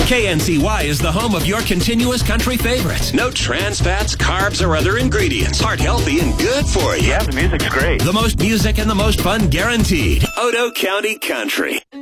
KNCY is the home of your continuous country favorites. No trans fats, carbs, or other ingredients. Heart healthy and good for you. Yeah, the music's great. The most music and the most fun guaranteed. Odo County Country.